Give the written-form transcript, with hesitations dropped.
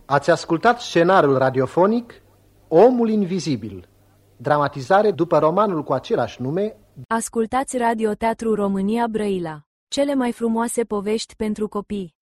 Ați ascultat scenariul radiofonic Omul Invizibil, dramatizare după romanul cu același nume. Ascultați Radio Teatru România Brăila. Cele mai frumoase povești pentru copii.